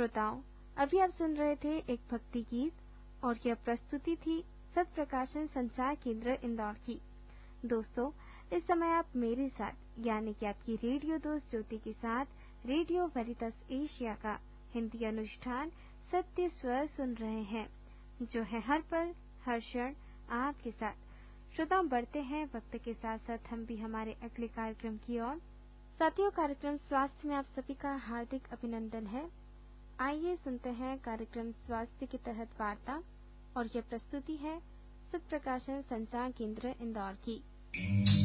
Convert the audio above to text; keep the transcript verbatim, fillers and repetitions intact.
श्रोताओं, अभी आप सुन रहे थे एक भक्ति गीत और यह प्रस्तुति थी सत्य प्रकाशन संचार केंद्र इंदौर की। दोस्तों, इस समय आप मेरे साथ यानी कि आपकी रेडियो दोस्त ज्योति के साथ रेडियो वेरिटस एशिया का हिंदी अनुष्ठान सत्य स्वर सुन रहे हैं, जो है हर पल हर क्षण आपके साथ। श्रोताओं, बढ़ते हैं वक्त के साथ साथ हम भी हमारे अगले कार्यक्रम की ओर। साथियों, कार्यक्रम स्वास्थ्य में आप सभी का हार्दिक अभिनंदन है। आइए सुनते हैं कार्यक्रम स्वास्थ्य के तहत वार्ता, और यह प्रस्तुति है सत्य प्रकाशन संचार केंद्र इंदौर की।